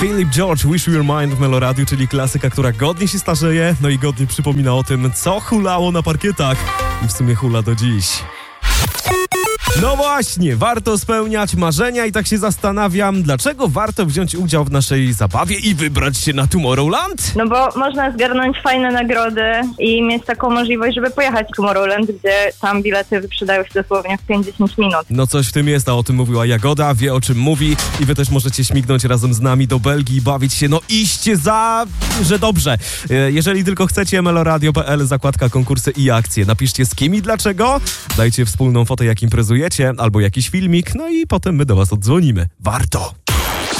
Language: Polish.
Philip George, Wish You Were Mine w Meloradiu, czyli klasyka, która godnie się starzeje, no i godnie przypomina o tym, co hulało na parkietach i w sumie hula do dziś. No właśnie, warto spełniać marzenia i tak się zastanawiam, dlaczego warto wziąć udział w naszej zabawie i wybrać się na Tomorrowland? No bo można zgarnąć fajne nagrody i mieć taką możliwość, żeby pojechać Tomorrowland, gdzie tam bilety wyprzedają się dosłownie w 50 minut. No coś w tym jest, a o tym mówiła Jagoda, wie o czym mówi i wy też możecie śmignąć razem z nami do Belgii i bawić się, no iście że dobrze. Jeżeli tylko chcecie, meloradio.pl, zakładka konkursy i akcje. Napiszcie z kim i dlaczego, dajcie wspólną fotę jak imprezujecie albo jakiś filmik, no i potem my do was oddzwonimy. Warto!